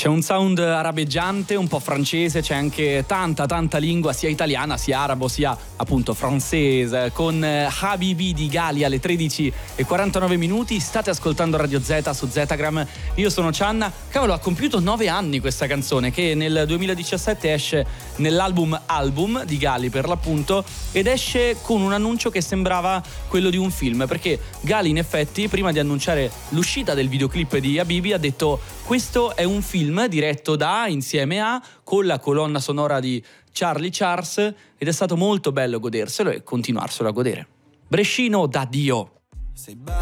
C'è un sound arabeggiante, un po' francese, c'è anche tanta lingua, sia italiana, sia arabo, sia appunto francese, con Habibi di Gali alle 13:49. State ascoltando Radio Z su Zetagram. Io sono Cianna. Cavolo, ha compiuto 9 anni questa canzone, che nel 2017 esce nell'album Album di Gali, per l'appunto, ed esce con un annuncio che sembrava quello di un film, perché Gali in effetti prima di annunciare l'uscita del videoclip di Habibi ha detto: questo è un film diretto da, insieme a, con la colonna sonora di Charlie Charles, ed è stato molto bello goderselo e continuarselo a godere. Brescino da Dio.